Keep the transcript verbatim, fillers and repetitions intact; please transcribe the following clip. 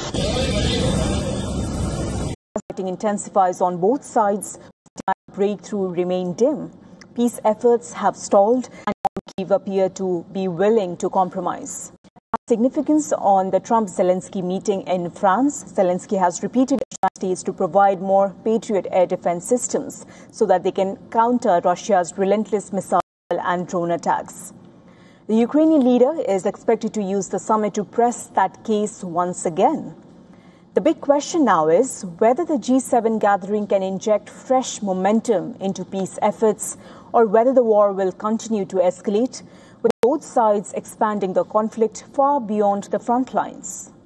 Fighting intensifies on both sides. Breakthrough remain dim. Peace efforts have stalled and Kyiv appear to be willing to compromise. Significance on the Trump-Zelensky meeting in France. Zelensky has repeated the United States to provide more Patriot air defense systems so that they can counter Russia's relentless missile and drone attacks. The Ukrainian leader is expected to use the summit to press that case once again. The big question now is whether the G seven gathering can inject fresh momentum into peace efforts or whether the war will continue to escalate, with both sides expanding the conflict far beyond the front lines.